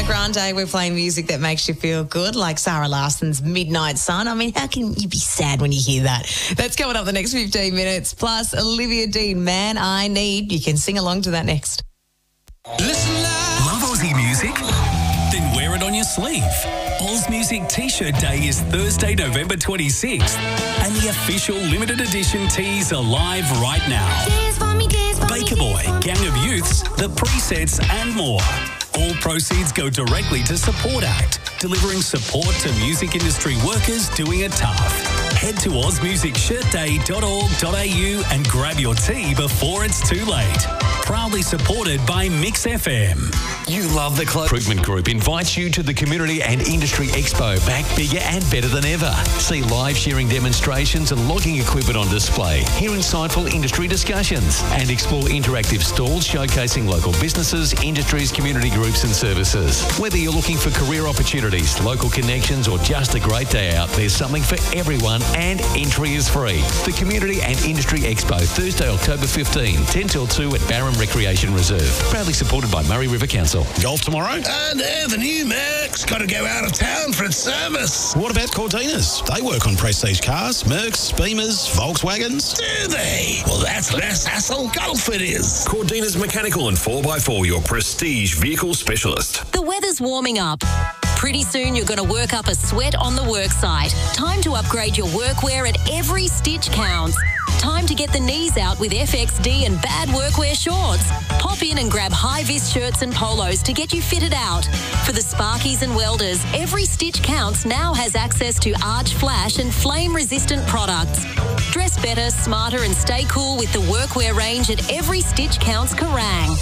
Grande, we're playing music that makes you feel good, like Sarah Larson's Midnight Sun. I mean, how can you be sad when you hear that? That's coming up the next 15 minutes. Plus, Olivia Dean, Man I Need. You can sing along to that next. Listen loud. Love Aussie music? Then wear it on your sleeve. Oz Music T-shirt Day is Thursday, November 26th. And the official limited edition tees are live right now. Baker Boy, Gang of Youths, The Presets and more. All proceeds go directly to Support Act, delivering support to music industry workers doing it tough. Head to ozmusicshirtday.org.au and grab your tee before it's too late. Proudly supported by Mix FM. You love the club. Recruitment Group invites you to the Community and Industry Expo, back bigger and better than ever. See live sharing demonstrations and logging equipment on display. Hear insightful industry discussions and explore interactive stalls showcasing local businesses, industries, community groups and services. Whether you're looking for career opportunities, local connections or just a great day out, there's something for everyone and entry is free. The Community and Industry Expo, Thursday, October 15, 10 till 2 at Barham Recreation Reserve. Proudly supported by Murray River Council. Golf tomorrow? And the new Merc's got to go out of town for its service. What about Cortinas? They work on prestige cars, Mercs, Beamers, Volkswagens. Do they? Well, that's less hassle. Golf it is. Cortinas Mechanical and 4x4, your prestige vehicle specialist. The weather's warming up. Pretty soon you're going to work up a sweat on the work site. Time to upgrade your workwear at Every Stitch Counts. Time to get the knees out with FXD and Bad Workwear shorts. Pop in and grab high-vis shirts and polos to get you fitted out. For the sparkies and welders, Every Stitch Counts now has access to arch flash and flame-resistant products. Dress better, smarter and stay cool with the workwear range at Every Stitch Counts Kerrang.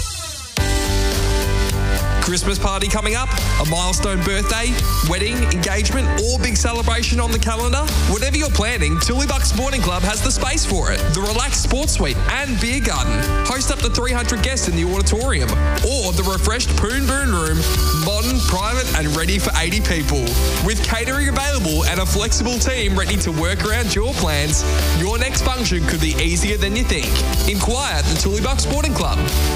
Christmas party coming up, a milestone birthday, wedding, engagement, or big celebration on the calendar? Whatever you're planning, Tullybuck Sporting Club has the space for it. The relaxed sports suite and beer garden. Host up to 300 guests in the auditorium. Or the refreshed Poon Boon Room, modern, private and ready for 80 people. With catering available and a flexible team ready to work around your plans, your next function could be easier than you think. Inquire at the Tullybuck Sporting Club.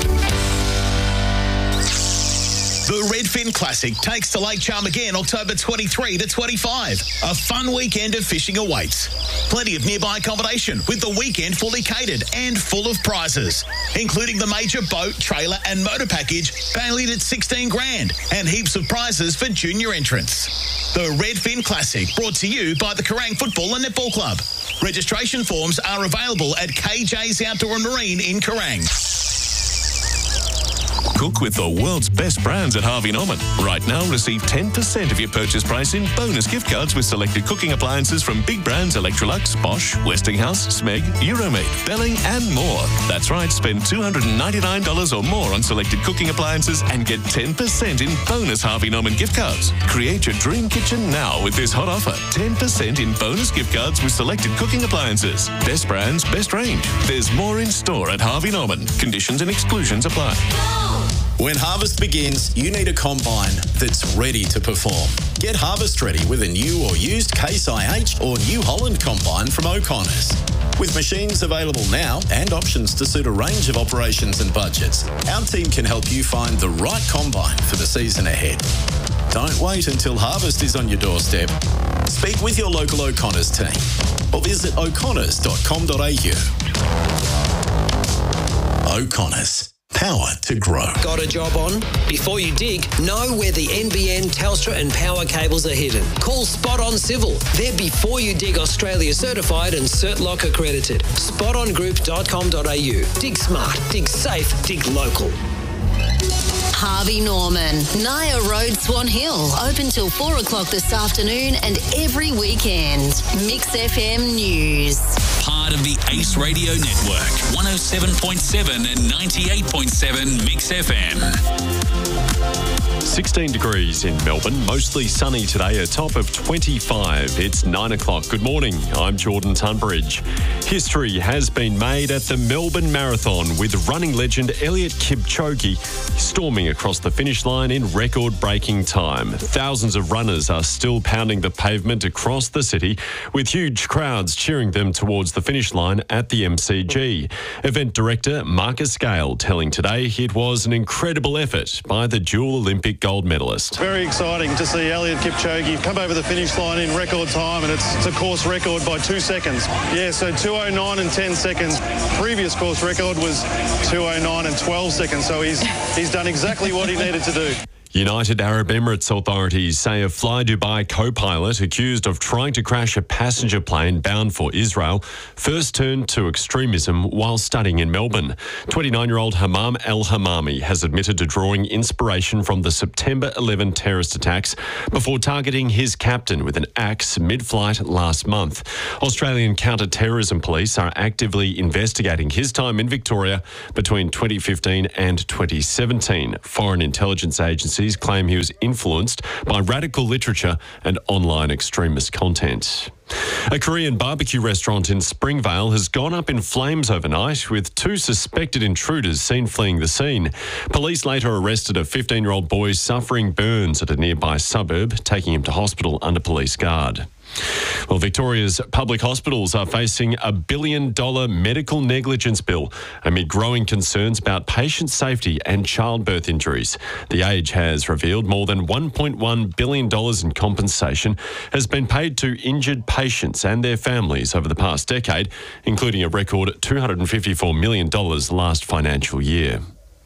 The Redfin Classic takes to Lake Charm again October 23 to 25. A fun weekend of fishing awaits. Plenty of nearby accommodation with the weekend fully catered and full of prizes, including the major boat, trailer and motor package valued at $16,000 and heaps of prizes for junior entrants. The Redfin Classic, brought to you by the Kerrang Football and Netball Club. Registration forms are available at KJ's Outdoor and Marine in Kerrang. Cook with the world's best brands at Harvey Norman. Right now, receive 10% of your purchase price in bonus gift cards with selected cooking appliances from big brands Electrolux, Bosch, Westinghouse, Smeg, Euromate, Belling and more. That's right, spend $299 or more on selected cooking appliances and get 10% in bonus Harvey Norman gift cards. Create your dream kitchen now with this hot offer. 10% in bonus gift cards with selected cooking appliances. Best brands, best range. There's more in store at Harvey Norman. Conditions and exclusions apply. When harvest begins, you need a combine that's ready to perform. Get harvest ready with a new or used Case IH or New Holland combine from O'Connor's. With machines available now and options to suit a range of operations and budgets, our team can help you find the right combine for the season ahead. Don't wait until harvest is on your doorstep. Speak with your local O'Connor's team or visit o'connors.com.au. O'Connor's. Power to grow. Got a job on? Before you dig, know where the NBN, Telstra and power cables are hidden. Call Spot On Civil. They're Before You Dig Australia certified and CertLock accredited. spotongroup.com.au. Dig smart, dig safe, dig local. Harvey Norman, Naya Road, Swan Hill. Open till 4 o'clock this afternoon and every weekend. Mix FM News. Part of the Ace Radio Network. 107.7 and 98.7 Mix FM. 16 degrees in Melbourne, mostly sunny today, a top of 25. It's 9 o'clock. Good morning, I'm Jordan Tunbridge. History has been made at the Melbourne Marathon with running legend Eliud Kipchoge storming across the finish line in record-breaking time. Thousands of runners are still pounding the pavement across the city with huge crowds cheering them towards the finish line at the MCG. Event director Marcus Gale telling Today it was an incredible effort by the dual Olympic gold medalist. Very exciting to see Eliud Kipchoge come over the finish line in record time, and it's a course record by 2 seconds. Yeah, so 2:09 and 10 seconds. Previous course record was 2:09 and 12 seconds, so he's done exactly what he needed to do. United Arab Emirates authorities say a Fly Dubai co-pilot accused of trying to crash a passenger plane bound for Israel first turned to extremism while studying in Melbourne. 29-year-old Hammam El-Hammami has admitted to drawing inspiration from the September 11 terrorist attacks before targeting his captain with an axe mid-flight last month. Australian counter-terrorism police are actively investigating his time in Victoria between 2015 and 2017. Foreign intelligence agencies claim he was influenced by radical literature and online extremist content. A Korean barbecue restaurant in Springvale has gone up in flames overnight, with 2 suspected intruders seen fleeing the scene. Police later arrested a 15-year-old boy suffering burns at a nearby suburb, taking him to hospital under police guard. Well, Victoria's public hospitals are facing a $1 billion medical negligence bill amid growing concerns about patient safety and childbirth injuries. The Age has revealed more than $1.1 billion in compensation has been paid to injured patients and their families over the past decade, including a record $254 million last financial year.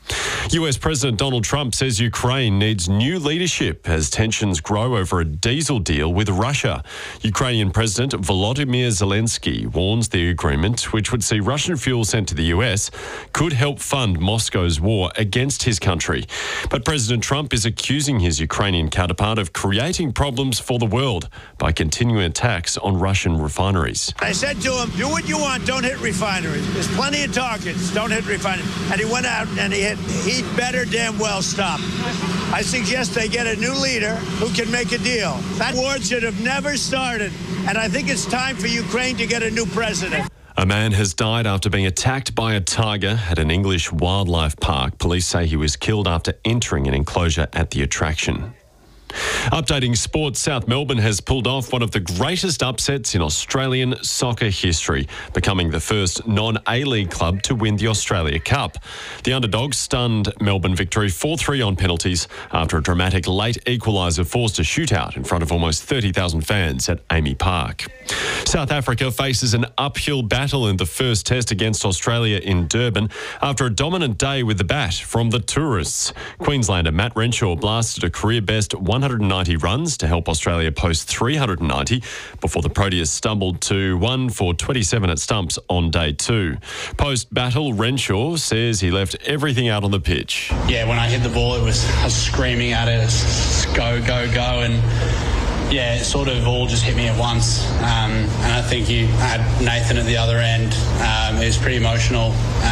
US President Donald Trump says Ukraine needs new leadership as tensions grow over a diesel deal with Russia. Ukrainian President Volodymyr Zelensky warns the agreement, which would see Russian fuel sent to the US, could help fund Moscow's war against his country. But President Trump is accusing his Ukrainian counterpart of creating problems for the world by continuing attacks on Russian refineries. I said to him, do what you want, don't hit refineries. There's plenty of targets, don't hit refineries. And he went out and he'd better damn well stop. I suggest they get a new leader who can make a deal. That war should have never started, and I think it's time for Ukraine to get a new president. A man has died after being attacked by a tiger at an English wildlife park. Police say he was killed after entering an enclosure at the attraction. Updating sports, South Melbourne has pulled off one of the greatest upsets in Australian soccer history, becoming the first non-A-League club to win the Australia Cup. The underdogs stunned Melbourne victory 4-3 on penalties after a dramatic late equaliser forced a shootout in front of almost 30,000 fans at Amy Park. South Africa faces an uphill battle in the first test against Australia in Durban after a dominant day with the bat from the tourists. Queenslander Matt Renshaw blasted a career-best 190 runs to help Australia post 390 before the Proteas stumbled to 1 for 27 at stumps on day 2. Post-battle, Renshaw says he left everything out on the pitch. Yeah, when I hit the ball, I was screaming at it, go, go, go, and yeah, it sort of all just hit me at once. And I think you had Nathan at the other end. It was pretty emotional.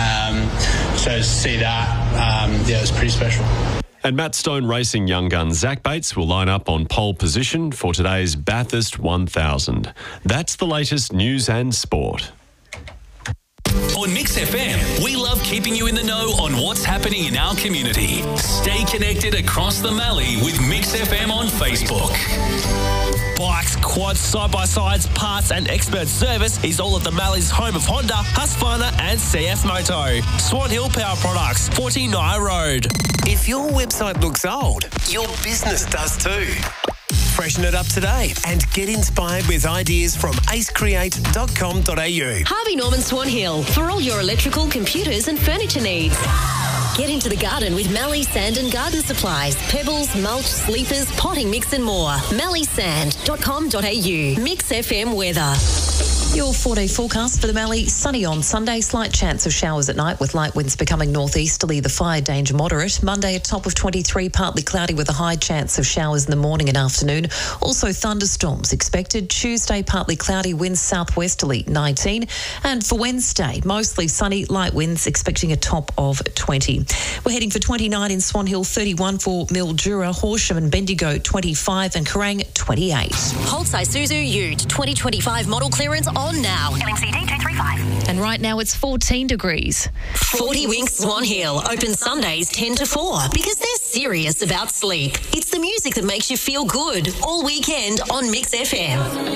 So to see that, it was pretty special. And Matt Stone Racing young gun Zach Bates will line up on pole position for today's Bathurst 1000. That's the latest news and sport. On Mix FM, we love keeping you in the know on what's happening in our community. Stay connected across the Mallee with Mix FM on Facebook. Bikes, quads, side-by-sides, parts and expert service is all at the Mallee's home of Honda, Husqvarna and CF Moto. Swan Hill Power Products, 49 Road. If your website looks old, your business does too. Freshen it up today and get inspired with ideas from acecreate.com.au. Harvey Norman Swan Hill for all your electrical, computers and furniture needs. Get into the garden with Mallee Sand and Garden Supplies. Pebbles, mulch, sleepers, potting mix and more. malleesand.com.au. Mix FM weather. Your 4-day forecast for the Mallee: sunny on Sunday, slight chance of showers at night with light winds becoming northeasterly, the fire danger moderate. Monday, a top of 23, partly cloudy with a high chance of showers in the morning and afternoon. Also thunderstorms expected. Tuesday, partly cloudy, winds southwesterly, 19. And for Wednesday, mostly sunny, light winds, expecting a top of 20. We're heading for 29 in Swan Hill, 31 for Mildura, Horsham and Bendigo, 25 and Kerrang, 28. Holtz Isuzu Ute 2025 model clearance on now. LMCD 235. And right now it's 14 degrees. 40 Winks Swan Hill, open Sundays 10 to 4 because they're serious about sleep. It's the music that makes you feel good all weekend on Mix FM.